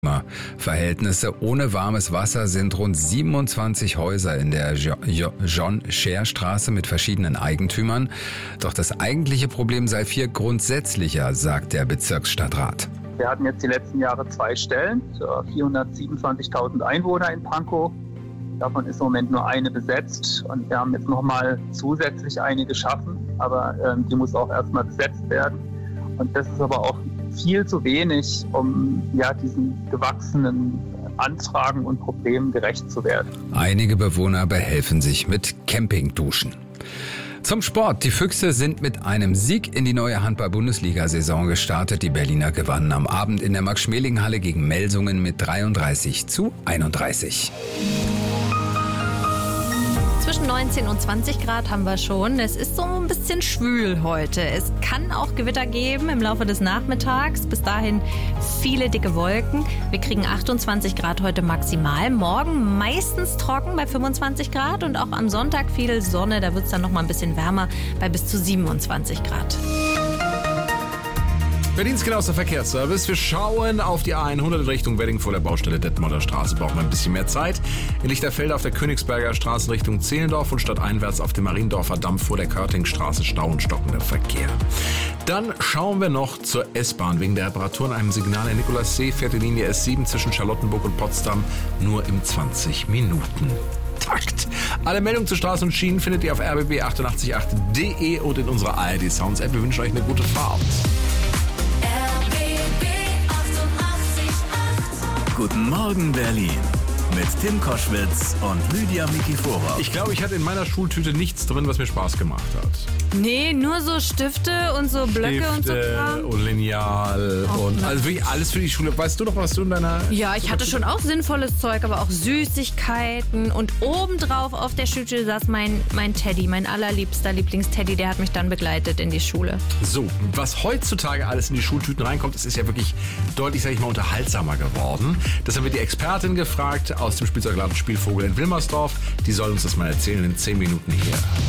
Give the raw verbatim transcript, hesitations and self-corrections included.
Verhältnisse. Ohne warmes Wasser sind rund siebenundzwanzig Häuser in der John-Scher-Straße mit verschiedenen Eigentümern. Doch das eigentliche Problem sei viel grundsätzlicher, sagt der Bezirksstadtrat. Wir hatten jetzt die letzten Jahre zwei Stellen, vierhundertsiebenundzwanzigtausend Einwohner in Pankow. Davon ist im Moment nur eine besetzt und wir haben jetzt nochmal zusätzlich eine geschaffen, aber ähm, die muss auch erstmal besetzt werden. Und das ist aber auch viel zu wenig, um ja, diesen gewachsenen Anfragen und Problemen gerecht zu werden. Einige Bewohner behelfen sich mit Campingduschen. Zum Sport. Die Füchse sind mit einem Sieg in die neue Handball-Bundesliga-Saison gestartet. Die Berliner gewannen am Abend in der Max-Schmeling-Halle gegen Melsungen mit dreiunddreißig zu einunddreißig. Zwischen neunzehn und zwanzig Grad haben wir schon. Es ist so ein bisschen schwül heute. Es kann auch Gewitter geben im Laufe des Nachmittags. Bis dahin viele dicke Wolken. Wir kriegen achtundzwanzig Grad heute maximal. Morgen meistens trocken bei fünfundzwanzig Grad und auch am Sonntag viel Sonne. Da wird es dann noch mal ein bisschen wärmer bei bis zu siebenundzwanzig Grad. Berlins genauester Verkehrsservice. Wir schauen auf die A hundert in Richtung Wedding vor der Baustelle Detmolder Straße. Brauchen wir ein bisschen mehr Zeit. In Lichterfelde auf der Königsberger Straße in Richtung Zehlendorf und stadteinwärts auf dem Mariendorfer Damm vor der Körtingstraße Stau und stockender Verkehr. Dann schauen wir noch zur S-Bahn. Wegen der Reparatur an einem Signal in Nikolassee fährt die Linie S sieben zwischen Charlottenburg und Potsdam nur im zwanzig Minuten Takt. Alle Meldungen zu Straßen und Schienen findet ihr auf r b b achtundachtzig punkt acht punkt de und in unserer A R D Sounds App. Wir wünschen euch eine gute Fahrt. Guten Morgen Berlin mit Tim Koschwitz und Lydia Mikifora. Ich glaube, ich hatte in meiner Schultüte nichts drin, was mir Spaß gemacht hat. Nee, nur so Stifte und so Blöcke Stifte und so Kram. Und Lineal Oh, und ne. also wirklich alles für die Schule. Weißt du noch, was du in deiner... Ja, ich hatte schon auch sinnvolles Zeug, aber auch Süßigkeiten. Und obendrauf auf der Schultüte saß mein, mein Teddy, mein allerliebster Lieblingsteddy. Der hat mich dann begleitet in die Schule. So, was heutzutage alles in die Schultüten reinkommt, das ist ja wirklich deutlich, sag ich mal, unterhaltsamer geworden. Das haben wir die Expertin gefragt aus dem Spielzeugladen Spielvogel in Wilmersdorf. Die soll uns das mal erzählen in zehn Minuten hier.